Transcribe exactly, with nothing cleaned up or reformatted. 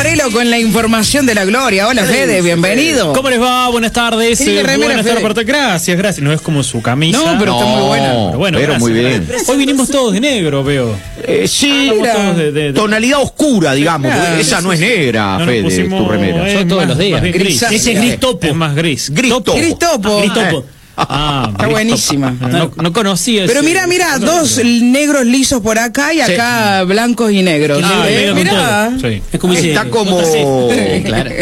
Morelo con la información de la gloria. Hola, Fede, bienvenido. ¿Cómo les va? Buenas tardes. Sí, Eh, remera, buenas Fede. tardes. Gracias, gracias. No es como su camisa. No, pero está muy buena. Pero bueno, pero gracias. muy bien. Hoy vinimos todos de negro, veo. Eh, sí, Estamos mira. todos de, de- de- tonalidad oscura, digamos. Claro, porque esa sí, no es negra, no nos Fede, pusimos- tu remera. es Son todos más- los días. más bien gris. Grisácea. Ese es gris topo. Es más gris. Gris topo. Gris topo. Gris topo. Ah, Está gris buenísima. topo. No, no conocía Pero ese- mira, mira, ese- dos negros lisos por acá y acá blancos y negros. Ah, Eh, negro con mirá. todo. Sí. Es como dice. Está como... Sí, claro.